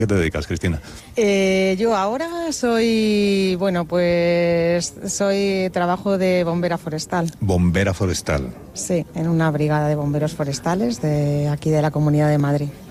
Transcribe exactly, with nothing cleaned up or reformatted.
¿Qué te dedicas, Cristina? Eh, yo ahora soy, bueno, pues soy, trabajo de bombera forestal. Bombera forestal. Sí, en una brigada de bomberos forestales de aquí de la Comunidad de Madrid.